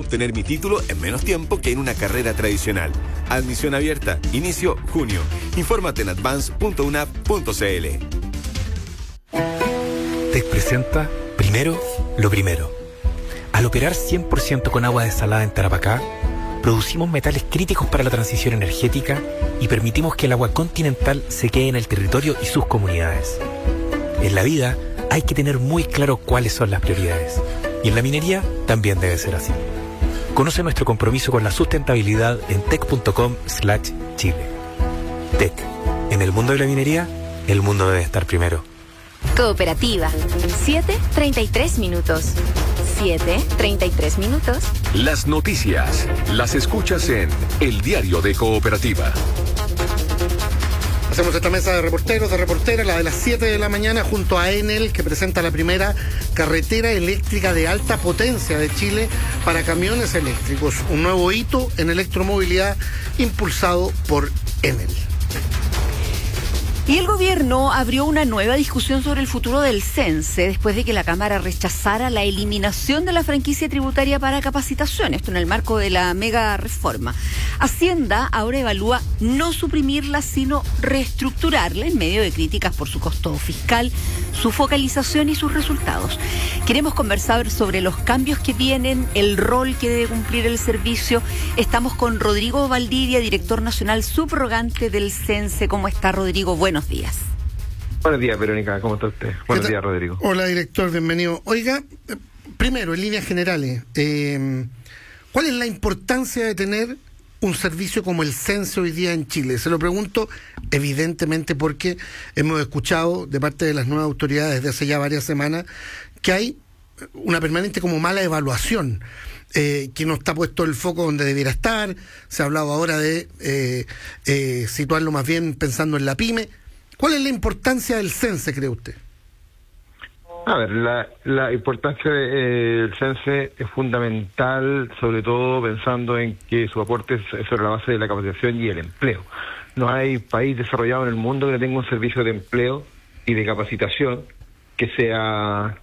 obtener mi título en menos tiempo que en una carrera tradicional. Admisión abierta. Inicio junio. Infórmate en advance.unap.cl. TEC presenta Primero lo Primero. Al operar 100% con agua desalada en Tarapacá, producimos metales críticos para la transición energética y permitimos que el agua continental se quede en el territorio y sus comunidades. En la vida hay que tener muy claro cuáles son las prioridades. Y en la minería también debe ser así. Conoce nuestro compromiso con la sustentabilidad en tec.com/Chile. TEC. En el mundo de la minería, el mundo debe estar primero. Cooperativa. 7:33 minutos. 7:33 minutos. Las noticias las escuchas en El Diario de Cooperativa. Hacemos esta mesa de reporteros, de reporteras, la de las 7 de la mañana, junto a Enel, que presenta la primera carretera eléctrica de alta potencia de Chile para camiones eléctricos. Un nuevo hito en electromovilidad impulsado por Enel. Y el gobierno abrió una nueva discusión sobre el futuro del CENSE después de que la Cámara rechazara la eliminación de la franquicia tributaria para capacitación, esto en el marco de la mega reforma. Hacienda ahora evalúa no suprimirla, sino reestructurarla en medio de críticas por su costo fiscal, su focalización y sus resultados. Queremos conversar sobre los cambios que vienen, el rol que debe cumplir el servicio. Estamos con Rodrigo Valdivia, director nacional subrogante del CENSE. ¿Cómo está, Rodrigo? Buenos días. Buenos días, Verónica, ¿cómo está usted? Buenos días, Rodrigo. Hola, director, bienvenido. Oiga, primero, en líneas generales, ¿cuál es la importancia de tener un servicio como el CENSE hoy día en Chile? Se lo pregunto, evidentemente, porque hemos escuchado de parte de las nuevas autoridades desde hace ya varias semanas que hay una permanente como mala evaluación, que no está puesto el foco donde debiera estar. Se ha hablado ahora de situarlo más bien pensando en la pyme. ¿Cuál es la importancia del CENSE, cree usted? A ver, la importancia del CENSE es fundamental, sobre todo pensando en que su aporte es sobre la base de la capacitación y el empleo. No hay país desarrollado en el mundo que tenga un servicio de empleo y de capacitación que sea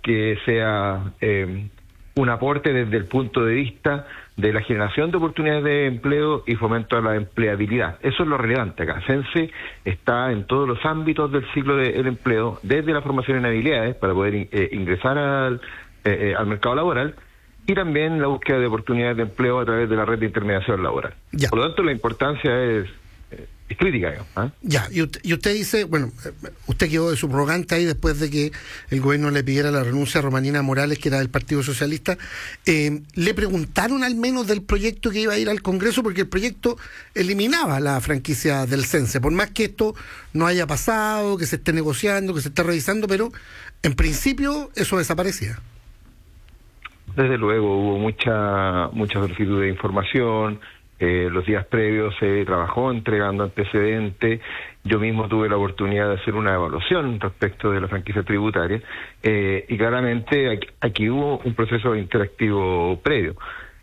un aporte desde el punto de vista de la generación de oportunidades de empleo y fomento a la empleabilidad. Eso es lo relevante acá. CENSE está en todos los ámbitos del ciclo del empleo, desde la formación en habilidades para poder ingresar al mercado laboral, y también la búsqueda de oportunidades de empleo a través de la red de intermediación laboral. Ya. Por lo tanto, la importancia es crítica, digamos, ¿eh? Ya, y usted dice, bueno, usted quedó de subrogante ahí después de que el gobierno le pidiera la renuncia a Romanina Morales, que era del Partido Socialista. ¿Le preguntaron al menos del proyecto que iba a ir al Congreso? Porque el proyecto eliminaba la franquicia del CENSE, por más que esto no haya pasado, que se esté negociando, que se esté revisando, pero en principio eso desaparecía. Desde luego hubo mucha solicitud de información. Los días previos se trabajó entregando antecedentes. Yo mismo tuve la oportunidad de hacer una evaluación respecto de la franquicia tributaria, y claramente aquí hubo un proceso interactivo previo.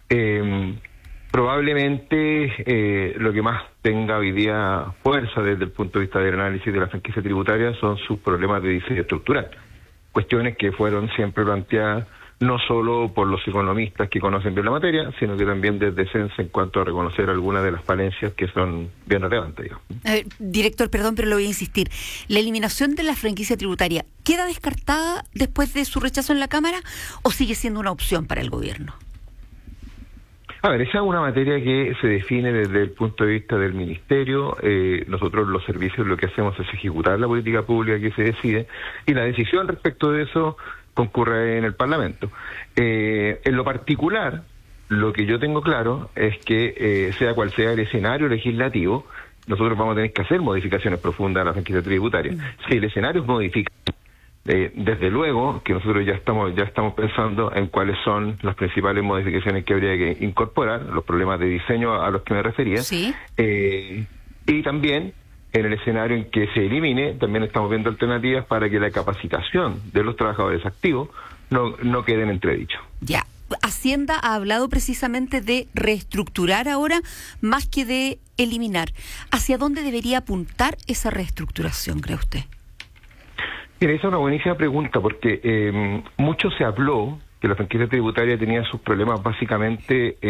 Probablemente lo que más tenga hoy día fuerza desde el punto de vista del análisis de la franquicia tributaria son sus problemas de diseño estructural, cuestiones que fueron siempre planteadas no solo por los economistas que conocen bien la materia, sino que también desde CENSE en cuanto a reconocer algunas de las falencias que son bien relevantes, digamos. Director, perdón, pero lo voy a insistir. ¿La eliminación de la franquicia tributaria queda descartada después de su rechazo en la Cámara o sigue siendo una opción para el gobierno? A ver, esa es una materia que se define desde el punto de vista del Ministerio. Nosotros los servicios lo que hacemos es ejecutar la política pública que se decide, y la decisión respecto de eso concurre en el Parlamento. En lo particular, lo que yo tengo claro es que sea cual sea el escenario legislativo, nosotros vamos a tener que hacer modificaciones profundas a la franquicia tributaria. Si el escenario es modificado, desde luego que nosotros ya estamos pensando en cuáles son las principales modificaciones que habría que incorporar, los problemas de diseño a los que me refería. Sí. Y también en el escenario en que se elimine, también estamos viendo alternativas para que la capacitación de los trabajadores activos no quede en entredicho. Ya. Hacienda ha hablado precisamente de reestructurar ahora más que de eliminar. ¿Hacia dónde debería apuntar esa reestructuración, cree usted? Mira, esa es una buenísima pregunta, porque mucho se habló que la franquicia tributaria tenía sus problemas básicamente